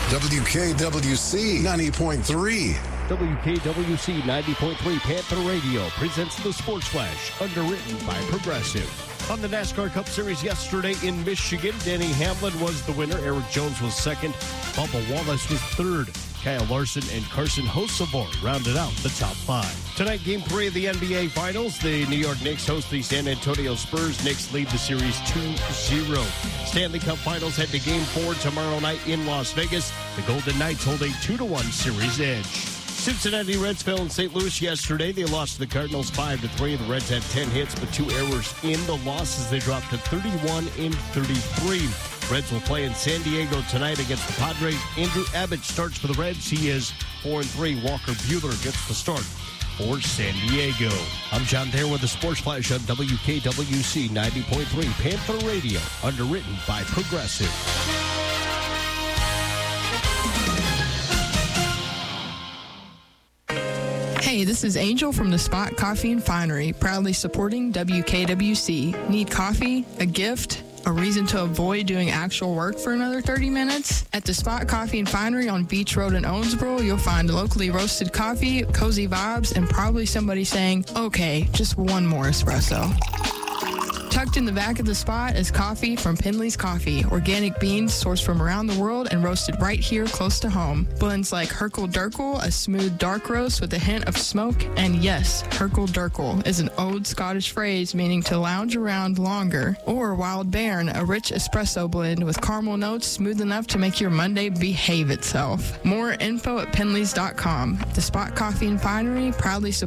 WKWC 90.3. WKWC 90.3 Panther Radio presents the Sports Flash, underwritten by Progressive. On the NASCAR Cup Series yesterday in Michigan, Denny Hamlin was the winner. Eric Jones was second. Bubba Wallace was third. Kyle Larson and Carson Hocevar rounded out the top five. Tonight, Game 3 of the NBA Finals. The New York Knicks host the San Antonio Spurs. Knicks lead the series 2-0. Stanley Cup Finals head to Game 4 tomorrow night in Las Vegas. The Golden Knights hold a 2-1 series edge. Cincinnati Reds fell in St. Louis yesterday. They lost to the Cardinals 5-3. The Reds had 10 hits, but 2 errors in the losses. They dropped to 31-33. Reds will play in San Diego tonight against the Padres. Andrew Abbott starts for the Reds. He is 4-3. Walker Buehler gets the start for San Diego. I'm John Thayer with the Sports Flash on WKWC 90.3 Panther Radio, underwritten by Progressive. Hey, this is Angel from the Spot Coffee and Finery, proudly supporting WKWC. Need coffee, a gift, a reason to avoid doing actual work for another 30 minutes? At the Spot Coffee and Finery on Beach Road in Owensboro, you'll find locally roasted coffee, cozy vibes, and probably somebody saying, okay, just one more espresso. Tucked in the back of the spot is coffee from Penley's Coffee. Organic beans sourced from around the world and roasted right here close to home. Blends like Herkel Durkel, a smooth dark roast with a hint of smoke. And yes, Herkel Durkel is an old Scottish phrase meaning to lounge around longer. Or Wild Bairn, a rich espresso blend with caramel notes smooth enough to make your Monday behave itself. More info at penleys.com. The Spot Coffee and Finery proudly